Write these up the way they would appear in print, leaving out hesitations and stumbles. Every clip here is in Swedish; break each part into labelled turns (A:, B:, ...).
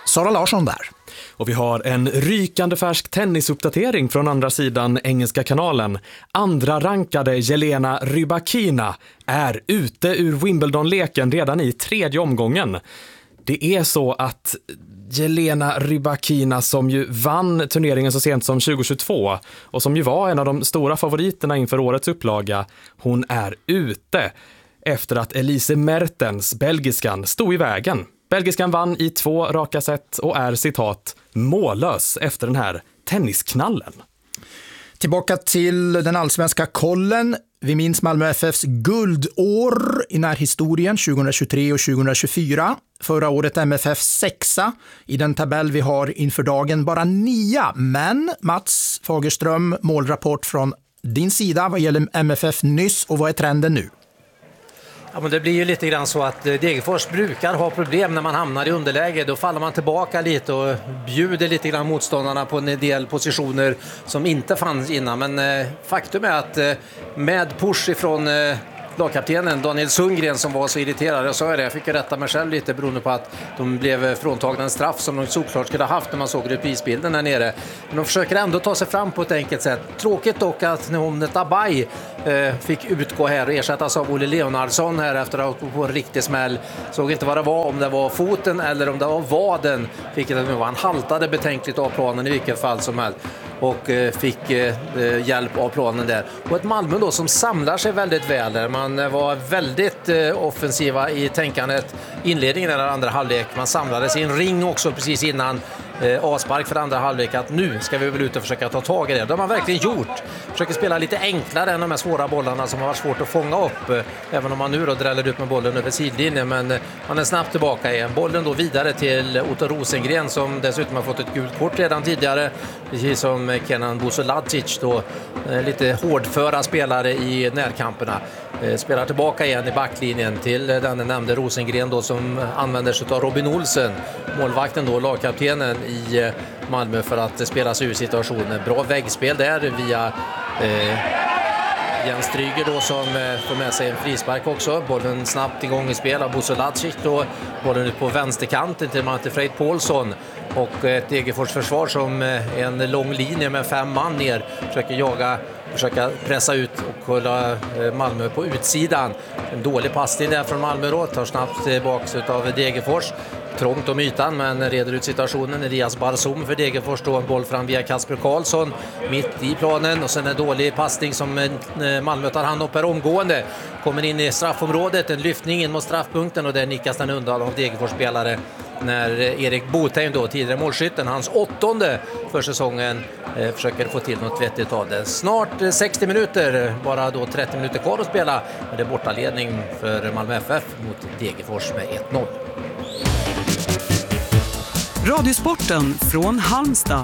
A: Sara Larsson där.
B: Och vi har en rykande färsk tennisuppdatering från andra sidan Engelska kanalen. Andra rankade Jelena Rybakina är ute ur Wimbledon-leken redan i 3:e omgången. Det är så att Jelena Rybakina, som ju vann turneringen så sent som 2022 och som ju var en av de stora favoriterna inför årets upplaga, hon är ute efter att Elise Mertens, belgiskan, stod i vägen. Belgiskan vann i 2 raka set och är, citat, mållös efter den här tennisknallen.
A: Tillbaka till den allsvenska kollen. Vi minns Malmö FFs guldår i närhistorien 2023 och 2024. Förra året MFF 6:a i den tabell vi har inför dagen, bara 9. Men Mats Fagerström, målrapport från din sida vad gäller MFF nyss, och vad är trenden nu?
C: Ja, men det blir ju lite grann så att Degerfors brukar ha problem när man hamnar i underläge. Då faller man tillbaka lite och bjuder lite grann motståndarna på en del positioner som inte fanns innan. Men faktum är att med push ifrån lagkaptenen Daniel Sundgren, som var så irriterad, jag sa det, jag fick rätta mig själv lite beroende på att de blev fråntagna en straff som de såklart skulle ha haft när man såg reprisbilden där nere. Men de försöker ändå ta sig fram på ett enkelt sätt. Tråkigt dock att Nehomnet Abay fick utgå här och ersättas av Olle Leonardsson här efter att ha på en riktig smäll. Såg inte vad det var, om det var foten eller om det var vaden, vilket det var. Han haltade betänkligt av planen i vilket fall som helst och fick hjälp av planen där. Och ett Malmö då som samlar sig väldigt väl där. Man var väldigt offensiva i tänkandet inledningen av andra halvlek. Man samlades i en ring också precis innan avspark för andra halvlek, att nu ska vi väl ut och försöka ta tag i det. Det har man verkligen gjort. Försöker spela lite enklare än de här svåra bollarna som har varit svårt att fånga upp, även om man nu då dräller ut med bollen över sidlinjen, men man är snabbt tillbaka igen. Bollen då vidare till Otto Rosengren, som dessutom har fått ett gult kort redan tidigare, precis som Kenan Busolacic då, lite hårdföra spelare i närkamperna. Spelar tillbaka igen i backlinjen till den nämnde Rosengren då, som använder sig av Robin Olsen, målvakten då, lagkaptenen i Malmö, för att spela sig ur situationen. Bra väggspel där via Jens Stryger då, som får med sig en frispark också. Bollen snabbt igång i spel av Busolacic då. Bollen ut på vänsterkanten till Fred Paulsson. Och ett Degerfors försvar som en lång linje med 5 man ner försöker jaga, försöka pressa ut och hålla Malmö på utsidan. En dålig passning där från Malmö då, tar snabbt tillbaks av Degerfors. Trångt om ytan, men reder ut situationen. Elias Barzum för Degerfors då, en boll fram via Kasper Karlsson mitt i planen, och sen en dålig passning som Malmö tar hand om per omgående. Kommer in i straffområdet, en lyftning in mot straffpunkten, och där nickas den undan av Degerfors spelare när Erik Botheim då, tidigare målskytten, hans 8:e för säsongen, försöker få till något vettigt av det. Snart 60 minuter, bara då 30 minuter kvar att spela, men det är bortaledning för Malmö FF mot Degerfors med 1-0.
D: Radiosporten från Halmstad.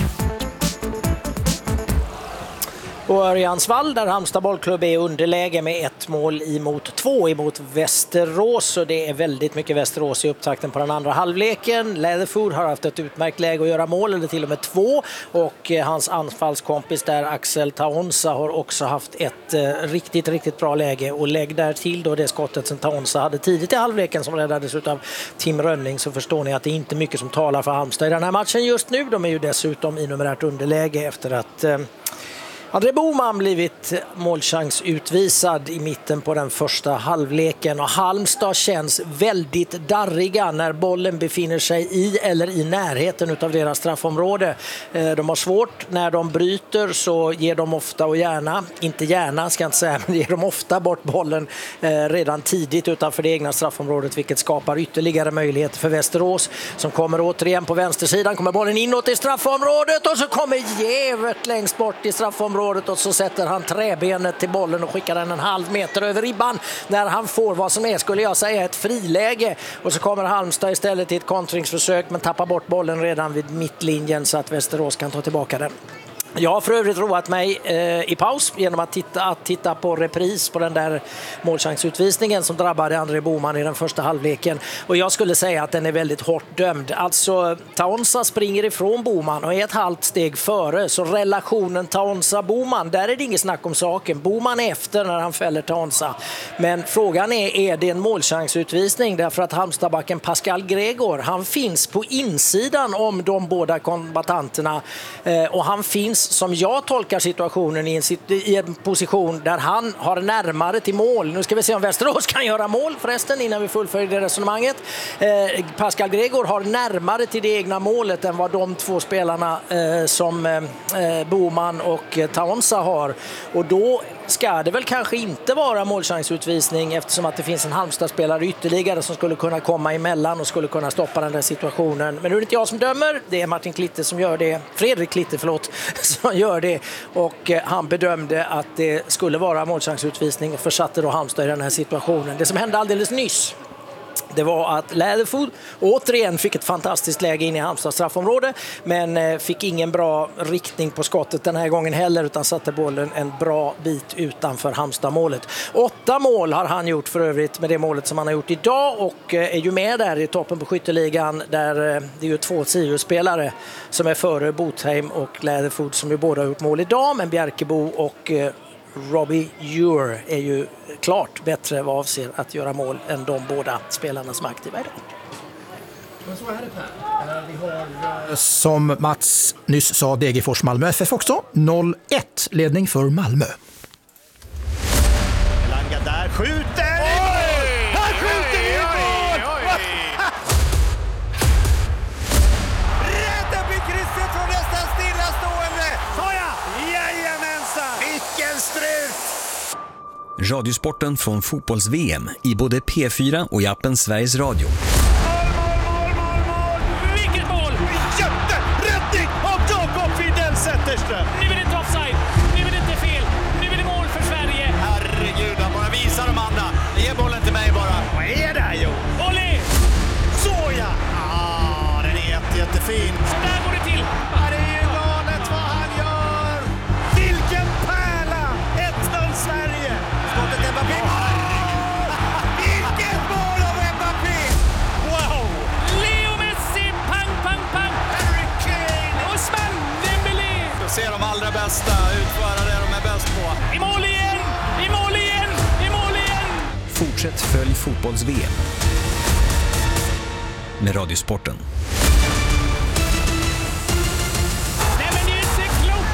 E: Och Örjansvall, där Halmstad bollklubb är underläge med 1-2 emot Västerås. Och det är väldigt mycket Västerås i upptakten på den andra halvleken. Leatherfoot har haft ett utmärkt läge att göra mål, eller till och med 2. Och hans anfallskompis där, Axel Taonsa, har också haft ett riktigt bra läge. Och lägg där till då det skottet som Taonsa hade tidigt i halvleken som räddades av Tim Rönning, så förstår ni att det är inte mycket som talar för Halmstad i den här matchen just nu. De är ju dessutom i numerärt underläge efter att André Boman blivit målchansutvisad i mitten på den första halvleken, och Halmstad känns väldigt darriga när bollen befinner sig i eller i närheten av deras straffområde. De har svårt när de bryter, så ger de ofta och gärna, inte gärna ska jag inte säga, men ger de ofta bort bollen redan tidigt utanför det egna straffområdet, vilket skapar ytterligare möjligheter för Västerås, som kommer återigen på vänstersidan, kommer bollen inåt i straffområdet, och så kommer Gevert längst bort i straffområdet, och så sätter han träbenet till bollen och skickar den en halv meter över ribban när han får vad som är, skulle jag säga, ett friläge. Och så kommer Halmstad istället till ett kontringsförsök, men tappar bort bollen redan vid mittlinjen så att Västerås kan ta tillbaka den. Jag har för övrigt roat mig i paus genom att titta på repris på den där målchansutvisningen som drabbade André Boman i den första halvleken. Och jag skulle säga att den är väldigt hårt dömd. Alltså, Taonsa springer ifrån Boman och är ett halvt steg före. Så relationen Taonsa-Boman, där är det inget snack om saken. Boman är efter när han fäller Taonsa. Men frågan är det en målchansutvisning? Därför att Halmstadbacken Pascal Gregor, han finns på insidan om de båda kombatanterna. Och han finns, som jag tolkar situationen, i en position där han har närmare till mål. Nu ska vi se om Västerås kan göra mål förresten innan vi fullföljer det resonemanget. Pascal Gregor har närmare till det egna målet än vad de två spelarna som Boman och Taonsa har. Och då ska det väl kanske inte vara målchansutvisning eftersom att det finns en Halmstad-spelare ytterligare som skulle kunna komma emellan och skulle kunna stoppa den där situationen. Men nu är det inte jag som dömer, det är Martin Klitte som gör det. Fredrik Klitte, som gör det. Och han bedömde att det skulle vara målchansutvisning och försatte då Halmstad i den här situationen. Det som hände alldeles nyss, det var att Läderfoot återigen fick ett fantastiskt läge in i Halmstads straffområde, men fick ingen bra riktning på skottet den här gången heller, utan satte bollen en bra bit utanför Halmstad-målet. 8 mål har han gjort för övrigt med det målet som han har gjort idag och är ju med där i toppen på skytteligan, där det är ju 2 Sirius-spelare som är före Botheim och Läderfoot som ju båda har gjort mål idag, men Bjerkebo och Robbie Ure är ju klart bättre vad avser att göra mål än de båda spelarna som är aktiva idag.
A: Men så är det här. Vi har, som Mats nyss sa, Degerfors Malmö FF också. 0-1 ledning för Malmö.
F: Elanga där skjuter! Oj! Han skjuter i mål! Rädda blir krysset från nästan stillastående! Såja! Jajamensan! Vilken strut!
G: Radiosporten från fotbolls-VM i både P4 och i appen Sveriges Radio.
F: Mål! Vilket mål! Jätte! Räddning av Jakob Fidel Zetterström!
H: Nu är det inte offside, nu är det inte fel, nu är det mål för Sverige.
F: Herregud, han bara visar de andra. Ge bollen till mig bara. Vad är det här, Jo?
H: Olé!
F: Såja! Den är jättefin.
H: Så där går det till.
F: Ja, det är ju galet vad han gör! Vilken pärla! 1-0 Sverige! Skottet är Mbappé. Vilket mål av Mbappé! Wow!
H: Leo Messi, pang, pang, pang.
F: Harry Kane!
H: Ousmane Dembélé.
F: Då ser de allra bästa utföra det de är bäst på.
H: I mål igen, i mål igen, i mål igen.
G: Fortsätt följ fotbolls-VM med Radiosporten.
H: Nej, men det är inte klokt.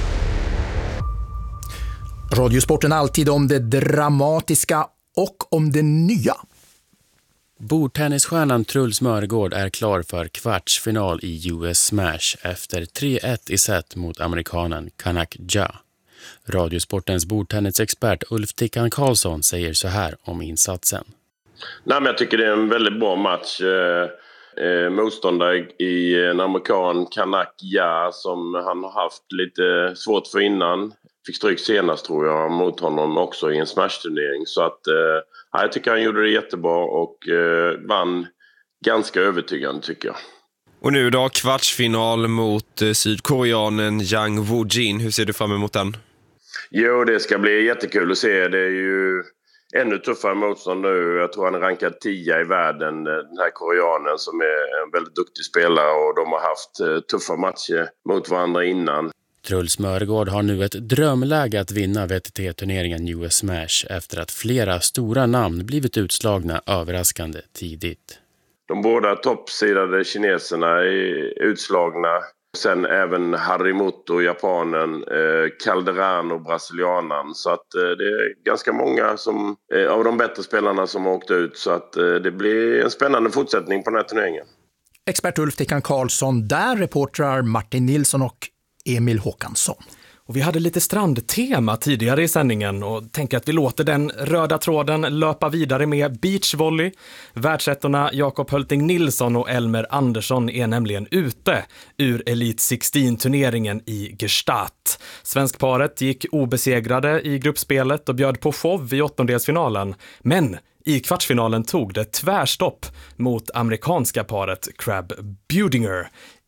A: Radiosporten alltid om det dramatiska och om det nya.
I: Bordtennisstjärnan Truls Mörgård är klar för kvartsfinal i US Smash efter 3-1 i set mot amerikanen Kanak Ja. Radiosportens bordtennisexpert Ulf Tickan Karlsson säger så här om insatsen.
J: Nej, men jag tycker det är en väldigt bra match. Motståndare i en amerikan, Kanak Ja, som han har haft lite svårt för innan. Fick stryk senast tror jag mot honom också i en smash-turnering. Så att jag tycker han gjorde det jättebra och vann ganska övertygande tycker jag.
K: Och nu då kvartsfinal mot sydkoreanen Yang Woo-jin. Hur ser du fram emot den?
J: Jo, det ska bli jättekul att se. Det är ju ännu tuffare motstånd nu. Jag tror han är rankad 10 i världen, den här koreanen som är en väldigt duktig spelare, och de har haft tuffa matcher mot varandra innan.
I: Truls Mörgård har nu ett drömläge att vinna VTT-turneringen US Smash efter att flera stora namn blivit utslagna överraskande tidigt.
J: De båda toppsidade kineserna är utslagna. Sen även Harimoto, japanen, Calderano, brasilianan. Så att det är ganska många av de bättre spelarna som har åkt ut. Så att det blir en spännande fortsättning på den här turneringen.
A: Expert Ulf Tickan Karlsson, där reportrar Martin Nilsson och Emil Håkansson.
B: Och vi hade lite strandtema tidigare i sändningen och tänker att vi låter den röda tråden löpa vidare med beachvolley. Världsettorna Jakob Hölting Nilsson och Elmer Andersson är nämligen ute ur Elite 16-turneringen i Gstaad. Svenskparet gick obesegrade i gruppspelet och bjöd på show i åttondelsfinalen. Men i kvartsfinalen tog det tvärstopp mot amerikanska paret Crab Budinger.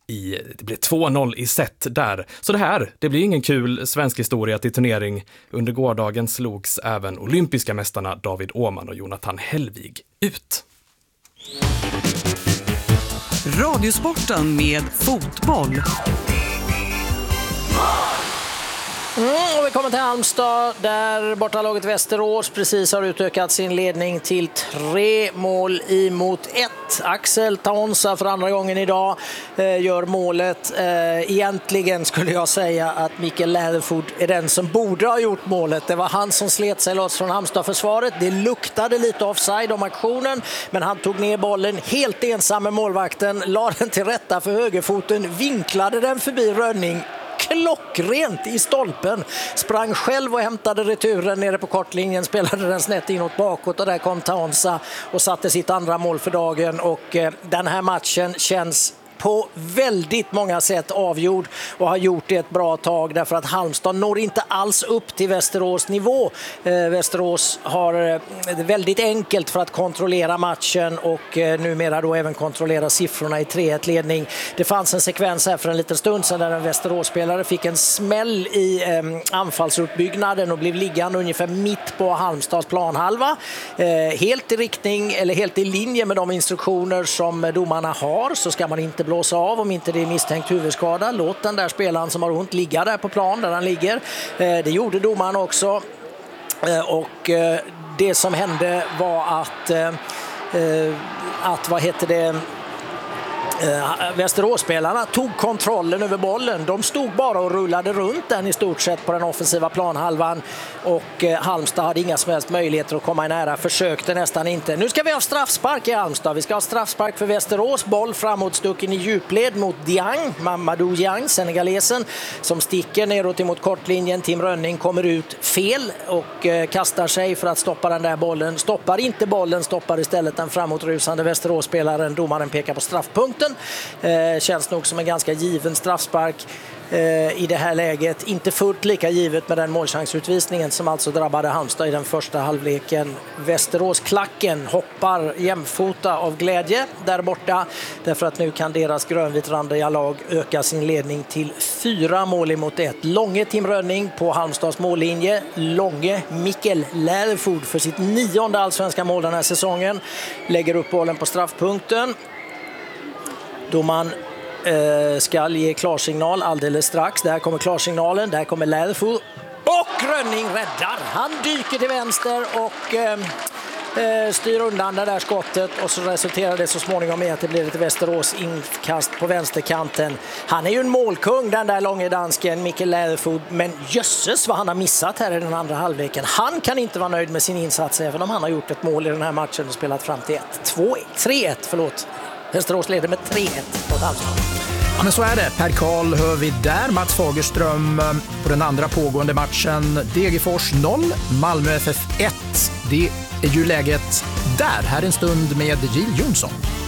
B: Det blev 2-0 i set där. Så det blir ingen kul svensk historia till turnering. Under gårdagen slogs även olympiska mästarna David Åhman och Jonathan Hellvig ut.
D: Radiosporten med fotboll.
E: Och vi kommer till Halmstad där bortalaget Västerås precis har utökat sin ledning till 3 mål emot 1. Axel Taonsa för andra gången idag gör målet. Egentligen skulle jag säga att Mikael Läderford är den som borde ha gjort målet. Det var han som slet sig loss från Halmstad-försvaret. Det luktade lite offside om aktionen, men han tog ner bollen helt ensam med målvakten, la den till rätta för högerfoten, vinklade den förbi Rönning klockrent i stolpen, sprang själv och hämtade returen nere på kortlinjen, spelade den snett inåt bakåt och där kom Taonsa och satte sitt andra mål för dagen. Och den här matchen känns på väldigt många sätt avgjord och har gjort det ett bra tag, därför att Halmstad når inte alls upp till Västerås nivå. Västerås har det väldigt enkelt för att kontrollera matchen och numera då även kontrollera siffrorna i 3-1-ledning. Det fanns en sekvens här för en liten stund sedan där en Västeråsspelare fick en smäll i anfallsuppbyggnaden och blev liggande ungefär mitt på Halmstads planhalva. Helt i riktning eller helt i linje med de instruktioner som domarna har, så ska man inte blåsa av om inte det är misstänkt huvudskada. Låt den där spelaren som har ont ligga där på plan där han ligger. Det gjorde domaren också. Och det som hände var att Västeråsspelarna tog kontrollen över bollen. De stod bara och rullade runt den i stort sett på den offensiva planhalvan och Halmstad hade inga som helst möjligheter att komma i nära, försökte nästan inte. Nu ska vi ha straffspark i Halmstad. Vi ska ha straffspark för Västerås. Boll framåtstucken i djupled mot Diang, Mamadou Diang, senegalesen, som sticker neråt emot kortlinjen. Tim Rönning kommer ut fel och kastar sig för att stoppa den där bollen. Stoppar inte bollen, stoppar istället den framåtrusande Västeråsspelaren. Domaren pekar på straffpunkten. Känns nog som en ganska given straffspark i det här läget. Inte fullt lika givet med den målchansutvisningen som alltså drabbade Halmstad i den första halvleken. Västeråsklacken hoppar jämfota av glädje där borta, därför att nu kan deras grönvitrandiga lag öka sin ledning till 4 mål emot 1. Långe Tim Rönning på Halmstads mållinje. Långe Mikael Läderford för sitt 9:e allsvenska mål den här säsongen. Lägger upp bollen på straffpunkten. Domaren ska ge klarsignal alldeles strax. Där kommer klarsignalen, där kommer Läderford och Rönning räddar. Han dyker till vänster och styr undan det där skottet, och så resulterar det så småningom i att det blir ett Västerås inkast på vänsterkanten. Han är ju en målkung, den där långa dansken Mikael Läderford, men jösses vad han har missat här i den andra halvleken. Han kan inte vara nöjd med sin insats även om han har gjort ett mål i den här matchen och spelat fram till 3-1. Västerås leder med 3-1 mot Halmstad.
A: Ja, men så är det. Per Karl hör vi där. Mats Fagerström på den andra pågående matchen. Degerfors 0, Malmö FF 1. Det är ju läget där. Här en stund med Jill Jonsson.